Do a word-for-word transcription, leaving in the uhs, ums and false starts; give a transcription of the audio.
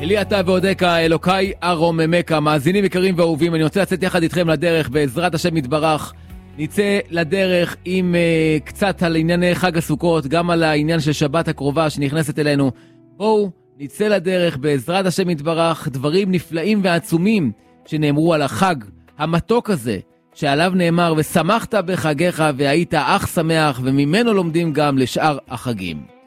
אלי אתה ועודקה, אלוקיי ארוממך, מאזינים יקרים ואהובים, אני רוצה לצאת יחד איתכם לדרך, בעזרת השם יתברך. נצא לדרך עם uh, קצת על ענייני חג הסוכות, גם על העניין של שבת הקרובה שנכנסת אלינו. בואו נצא לדרך, בעזרת השם יתברך, דברים נפלאים ועצומים שנאמרו על החג המתוק הזה, שעליו נאמר, ושמחת בחגיך והיית אך שמח, וממנו לומדים גם לשאר החגים.